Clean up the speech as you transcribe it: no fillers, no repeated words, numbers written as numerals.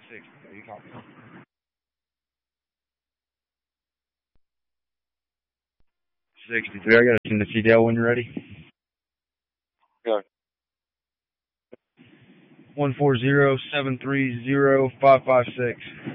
60. You copy? 63. I got to send the CDL when you're ready. Go. 140-730-556.